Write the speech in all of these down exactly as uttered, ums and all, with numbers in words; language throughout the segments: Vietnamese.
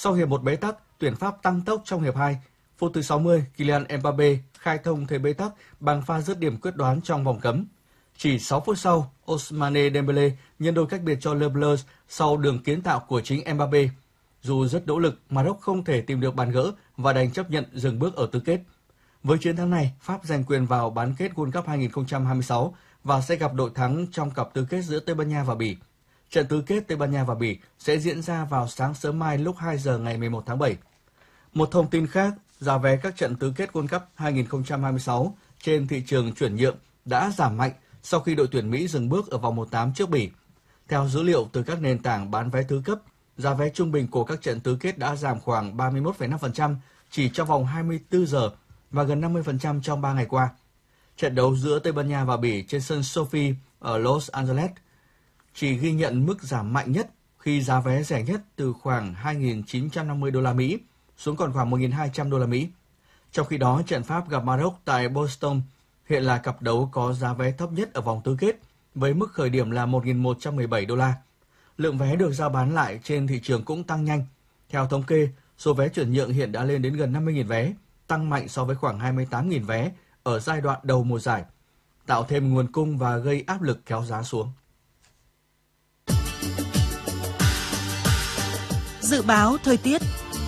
Sau hiệp một bế tắc, tuyển Pháp tăng tốc trong hiệp hai. Phút thứ sáu mươi, Kylian Mbappé khai thông thế bế tắc bằng pha dứt điểm quyết đoán trong vòng cấm. Chỉ sáu phút sau, Ousmane Dembélé nhân đôi cách biệt cho Le Bleu sau đường kiến tạo của chính Mbappé. Dù rất nỗ lực, Maroc không thể tìm được bàn gỡ và đành chấp nhận dừng bước ở tứ kết. Với chiến thắng này, Pháp giành quyền vào bán kết World Cup hai không hai sáu và sẽ gặp đội thắng trong cặp tứ kết giữa Tây Ban Nha và Bỉ. Trận tứ kết Tây Ban Nha và Bỉ sẽ diễn ra vào sáng sớm mai lúc hai giờ ngày mười một tháng bảy. Một thông tin khác, giá vé các trận tứ kết World Cup hai không hai sáu trên thị trường chuyển nhượng đã giảm mạnh sau khi đội tuyển Mỹ dừng bước ở vòng một phần tám trước Bỉ. Theo dữ liệu từ các nền tảng bán vé thứ cấp, giá vé trung bình của các trận tứ kết đã giảm khoảng ba mươi mốt phẩy năm phần trăm chỉ trong vòng hai mươi tư giờ và gần năm mươi phần trăm trong ba ngày qua. Trận đấu giữa Tây Ban Nha và Bỉ trên sân Sophie ở Los Angeles chỉ ghi nhận mức giảm mạnh nhất khi giá vé rẻ nhất từ khoảng hai nghìn chín trăm năm mươi đô la Mỹ xuống còn khoảng một nghìn hai trăm đô la Mỹ. Trong khi đó, trận Pháp gặp Maroc tại Boston hiện là cặp đấu có giá vé thấp nhất ở vòng tứ kết với mức khởi điểm là một nghìn một trăm mười bảy đô la. Lượng vé được rao bán lại trên thị trường cũng tăng nhanh. Theo thống kê, số vé chuyển nhượng hiện đã lên đến gần năm mươi nghìn vé, tăng mạnh so với khoảng hai mươi tám nghìn vé ở giai đoạn đầu mùa giải, tạo thêm nguồn cung và gây áp lực kéo giá xuống. Dự báo thời tiết.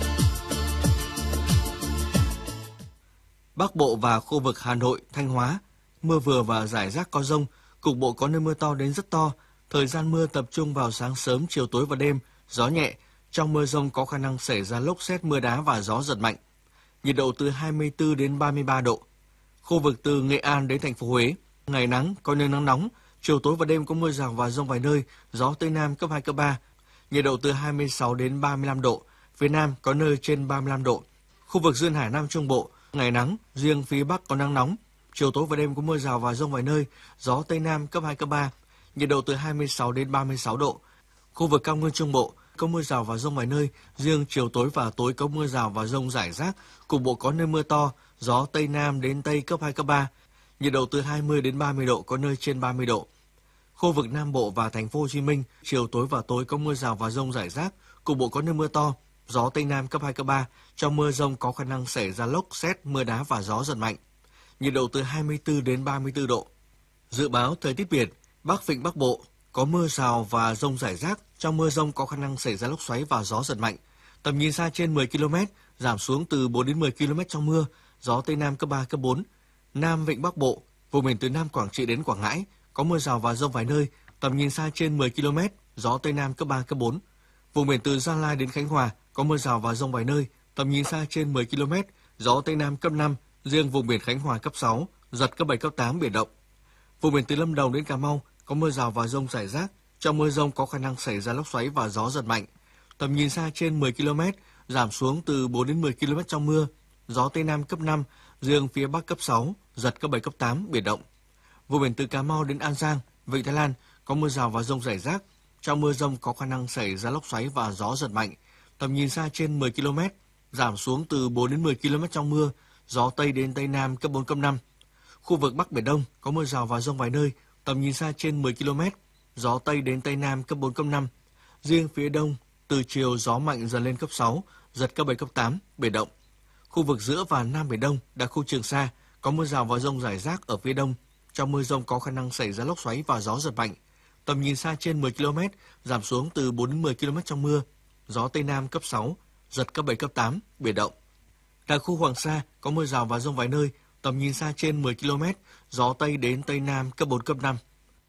Bắc Bộ và khu vực Hà Nội, Thanh Hóa, mưa vừa và rải rác có dông, cục bộ có nơi mưa to đến rất to. Thời gian mưa tập trung vào sáng sớm, chiều tối và đêm, gió nhẹ. Trong mưa dông có khả năng xảy ra lốc sét, mưa đá và gió giật mạnh. Nhiệt độ từ hai mươi tư đến ba mươi ba độ. Khu vực từ Nghệ An đến thành phố Huế, ngày nắng, có nơi nắng nóng, chiều tối và đêm có mưa rào và dông vài nơi, gió Tây Nam cấp hai, cấp ba. Nhiệt độ từ hai mươi sáu đến ba mươi lăm độ, phía Nam có nơi trên ba mươi lăm độ. Khu vực duyên hải Nam Trung Bộ, ngày nắng, riêng phía Bắc có nắng nóng, chiều tối và đêm có mưa rào và dông vài nơi, gió Tây Nam cấp hai, cấp ba. Nhiệt độ từ hai mươi sáu đến ba mươi sáu độ. Khu vực Cao Nguyên Trung Bộ có mưa rào và dông vài nơi, riêng chiều tối và tối có mưa rào và dông rải rác, cục bộ có nơi mưa to, gió Tây Nam đến Tây cấp hai, cấp ba. Nhiệt độ từ hai mươi đến ba mươi độ, có nơi trên ba mươi độ. Khu vực Nam Bộ và thành phố Hồ Chí Minh, chiều tối và tối có mưa rào và dông rải rác, cục bộ có nơi mưa to, gió Tây Nam cấp hai, cấp ba. Trong mưa dông có khả năng xảy ra lốc, sét, mưa đá và gió giật mạnh. Nhiệt độ từ hai mươi tư đến ba mươi tư độ. Dự báo thời tiết biển, Bắc Vịnh Bắc Bộ có mưa rào và dông rải rác, trong mưa dông có khả năng xảy ra lốc xoáy và gió giật mạnh. Tầm nhìn xa trên mười ki lô mét, giảm xuống từ bốn đến mười ki lô mét trong mưa, gió Tây Nam cấp ba, cấp bốn. Nam Vịnh Bắc Bộ, vùng biển từ Nam Quảng Trị đến Quảng Ngãi, có mưa rào và dông vài nơi, tầm nhìn xa trên mười ki lô mét, gió Tây Nam cấp ba, cấp bốn. Vùng biển từ Gia Lai đến Khánh Hòa, có mưa rào và dông vài nơi, tầm nhìn xa trên mười ki lô mét, gió Tây Nam cấp năm, riêng vùng biển Khánh Hòa cấp sáu, giật cấp bảy, cấp tám, biển động. Vùng biển từ Lâm Đồng đến Cà Mau, có mưa rào và dông rải rác, trong mưa dông có khả năng xảy ra lốc xoáy và gió giật mạnh. Tầm nhìn xa trên mười ki lô mét, giảm xuống từ bốn đến mười ki lô mét trong mưa, gió Tây Nam cấp năm, riêng phía Bắc cấp sáu, giật cấp bảy, cấp tám, biển động. Vùng biển từ Cà Mau đến An Giang, Vịnh Thái Lan có mưa rào và dông rải rác, trong mưa dông có khả năng xảy ra lốc xoáy và gió giật mạnh. Tầm nhìn xa trên mười ki lô mét, giảm xuống từ bốn đến mười ki lô mét trong mưa, gió Tây đến Tây Nam cấp bốn, cấp năm. Khu vực Bắc Biển Đông có mưa rào và dông vài nơi, tầm nhìn xa trên mười ki lô mét, gió Tây đến Tây Nam cấp bốn, cấp năm. Riêng phía Đông, từ chiều gió mạnh dần lên cấp sáu, giật cấp bảy, cấp tám, biển động. Khu vực giữa và Nam Biển Đông, đặc khu Trường Sa, có mưa rào và dông rải rác ở phía Đông. Trong mưa dông có khả năng xảy ra lốc xoáy và gió giật mạnh. Tầm nhìn xa trên mười ki lô mét, giảm xuống từ bốn đến mười ki lô mét trong mưa, gió Tây Nam cấp sáu, giật cấp bảy, cấp tám, biển động. Đặc khu Hoàng Sa có mưa rào và dông vài nơi, tầm nhìn xa trên mười ki lô mét, gió Tây đến Tây Nam cấp bốn, cấp năm.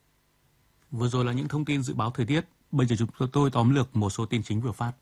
Vừa rồi là những thông tin dự báo thời tiết. Bây giờ chúng tôi tóm lược một số tin chính vừa phát.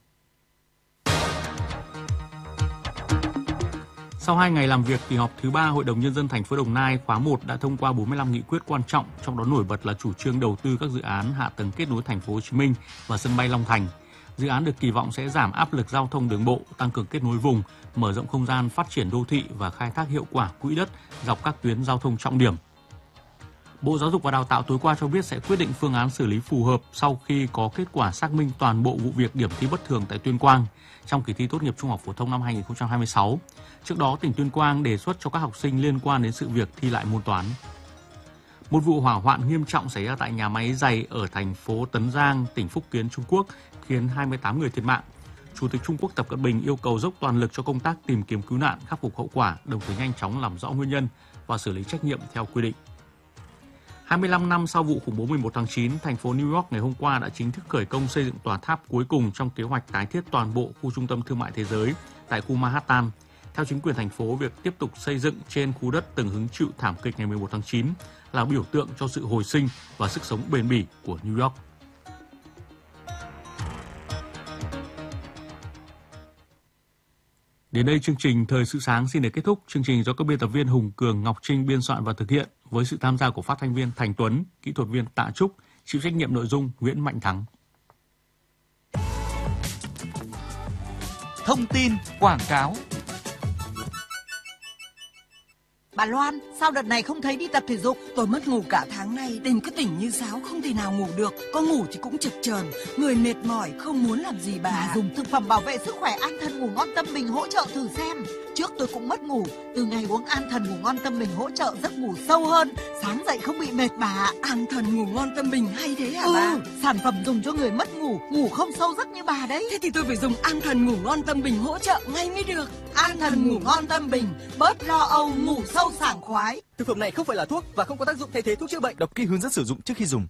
Sau hai ngày làm việc, kỳ họp thứ ba Hội đồng Nhân dân thành phố Đồng Nai khóa một đã thông qua bốn mươi lăm nghị quyết quan trọng, trong đó nổi bật là chủ trương đầu tư các dự án hạ tầng kết nối thành phố Hồ Chí Minh và sân bay Long Thành. Dự án được kỳ vọng sẽ giảm áp lực giao thông đường bộ, tăng cường kết nối vùng, mở rộng không gian phát triển đô thị và khai thác hiệu quả quỹ đất dọc các tuyến giao thông trọng điểm. Bộ Giáo dục và Đào tạo tối qua cho biết sẽ quyết định phương án xử lý phù hợp sau khi có kết quả xác minh toàn bộ vụ việc điểm thi bất thường tại Tuyên Quang trong kỳ thi tốt nghiệp trung học phổ thông năm hai không hai sáu. Trước đó, tỉnh Tuyên Quang đề xuất cho các học sinh liên quan đến sự việc thi lại môn toán. Một vụ hỏa hoạn nghiêm trọng xảy ra tại nhà máy giày ở thành phố Tấn Giang, tỉnh Phúc Kiến, Trung Quốc, khiến hai mươi tám người thiệt mạng. Chủ Chủ tịch Trung Quốc Tập Cận Bình yêu cầu dốc toàn lực cho công tác tìm kiếm cứu nạn, khắc phục hậu quả, đồng thời nhanh chóng làm rõ nguyên nhân và xử lý trách nhiệm theo quy định. hai mươi lăm năm sau vụ khủng bố mười một tháng chín, thành phố New York ngày hôm qua đã chính thức khởi công xây dựng tòa tháp cuối cùng trong kế hoạch tái thiết toàn bộ khu trung tâm thương mại thế giới tại khu Manhattan. Theo chính quyền thành phố, việc tiếp tục xây dựng trên khu đất từng hứng chịu thảm kịch ngày mười một tháng chín là biểu tượng cho sự hồi sinh và sức sống bền bỉ của New York. Đến đây chương trình Thời sự sáng xin được kết thúc. Chương trình do các biên tập viên Hùng Cường, Ngọc Trinh biên soạn và thực hiện với sự tham gia của phát thanh viên Thành Tuấn, kỹ thuật viên Tạ Trúc, chịu trách nhiệm nội dung Nguyễn Mạnh Thắng. Thông tin quảng cáo. Bà Loan, sao đợt này không thấy đi tập thể dục? Tôi mất ngủ cả tháng nay, đêm cứ tỉnh như sáo, không thể nào ngủ được. Có ngủ thì cũng chực chờn, người mệt mỏi, không muốn làm gì bà. Bà dùng thực phẩm bảo vệ sức khỏe An Thần Ngủ Ngon Tâm Bình hỗ trợ thử xem. Trước tôi cũng mất ngủ, từ ngày uống An Thần Ngủ Ngon Tâm Bình hỗ trợ giấc ngủ sâu hơn, sáng dậy không bị mệt bà. An Thần Ngủ Ngon Tâm Bình hay thế hả ừ, bà? Sản phẩm dùng cho người mất ngủ, ngủ không sâu giấc như bà đấy. Thế thì tôi phải dùng An Thần Ngủ Ngon Tâm Bình hỗ trợ ngay mới được. An Thần Ngủ Ngon Tâm Bình, bớt lo âu, ngủ sâu sảng khoái. Thực phẩm này không phải là thuốc và không có tác dụng thay thế thuốc chữa bệnh. Đọc kỹ hướng dẫn sử dụng trước khi dùng.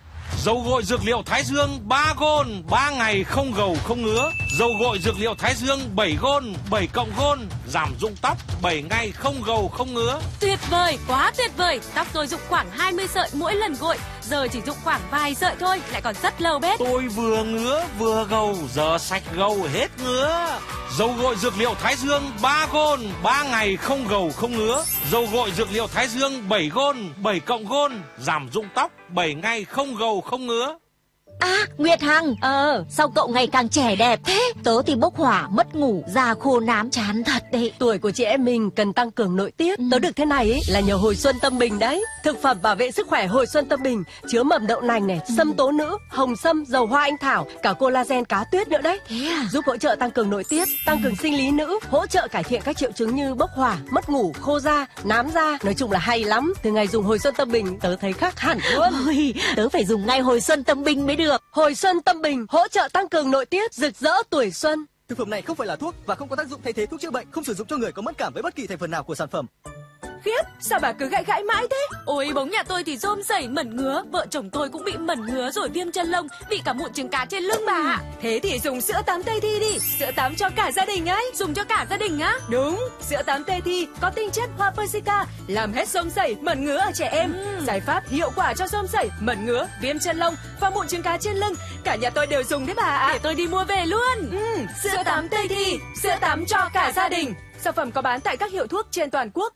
Dầu gội dược liệu Thái Dương ba gôn, ba ngày không gầu không ngứa. Dầu gội dược liệu Thái Dương bảy gôn, bảy cộng gôn, giảm rụng tóc, bảy ngày không gầu không ngứa. Tuyệt vời, quá tuyệt vời. Tóc tôi rụng khoảng hai mươi sợi mỗi lần gội, giờ chỉ rụng khoảng vài sợi thôi, lại còn rất lâu bết. Tôi vừa ngứa vừa gầu, giờ sạch gầu hết ngứa. Dầu gội dược liệu Thái Dương ba gôn, ba ngày không gầu không ngứa. Dầu gội dược liệu Thái Dương bảy gôn, bảy cộng gôn, giảm rụng tóc, bảy ngày không gầu không ngứa. À, Nguyệt Hằng, ờ, sao cậu ngày càng trẻ đẹp thế? Tớ thì bốc hỏa, mất ngủ, da khô nám chán thật đấy. Tuổi của chị em mình cần tăng cường nội tiết. Ừ. Tớ được thế này ấy, là nhờ Hồi Xuân Tâm Bình đấy. Thực phẩm bảo vệ sức khỏe Hồi Xuân Tâm Bình chứa mầm đậu nành này, ừ. sâm tố nữ, hồng sâm, dầu hoa anh thảo, cả collagen cá tuyết nữa đấy. Thế à? Giúp hỗ trợ tăng cường nội tiết, tăng cường sinh lý nữ, hỗ trợ cải thiện các triệu chứng như bốc hỏa, mất ngủ, khô da, nám da. Nói chung là hay lắm. Từ ngày dùng Hồi Xuân Tâm Bình, tớ thấy khác hẳn luôn. Ôi, tớ phải dùng ngay Hồi Xuân Tâm Bình mới được. Hồi Xuân Tâm Bình hỗ trợ tăng cường nội tiết, rực rỡ tuổi xuân. Thực phẩm này không phải là thuốc và không có tác dụng thay thế thuốc chữa bệnh, không sử dụng cho người có mất cảm với bất kỳ thành phần nào của sản phẩm. Khiếp, sao bà cứ gãi gãi mãi thế? Ôi, bóng nhà tôi thì rôm rẩy mẩn ngứa, vợ chồng tôi cũng bị mẩn ngứa rồi viêm chân lông, bị cả mụn trứng cá trên lưng bà ạ. Thế thì dùng sữa tắm Tây Thi đi, sữa tắm cho cả gia đình ấy. Dùng cho cả gia đình á? Đúng, sữa tắm Tây Thi có tinh chất hoa persica, làm hết rôm rẩy, mẩn ngứa ở trẻ em. Ừ. Giải pháp hiệu quả cho rôm rẩy, mẩn ngứa, viêm chân lông và mụn trứng cá trên lưng. Cả nhà tôi đều dùng đấy bà ạ. Để tôi đi mua về luôn. Ừ, sữa tắm Tây Thi, sữa tắm cho cả gia đình. Sản phẩm có bán tại các hiệu thuốc trên toàn quốc.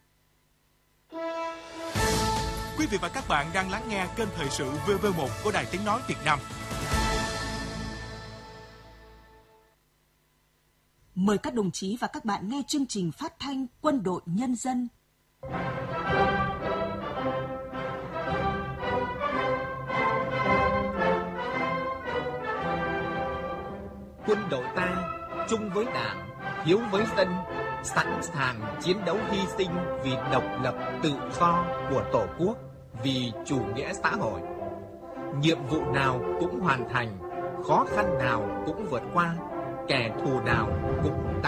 Quý vị và các bạn đang lắng nghe kênh thời sự vê vê một của Đài Tiếng nói Việt Nam. Mời các đồng chí và các bạn nghe chương trình phát thanh Quân đội Nhân dân. Quân đội ta chung với Đảng, hiếu với dân, sẵn sàng chiến đấu hy sinh vì độc lập tự do của Tổ quốc, vì chủ nghĩa xã hội. Nhiệm vụ nào cũng hoàn thành, khó khăn nào cũng vượt qua, kẻ thù nào cũng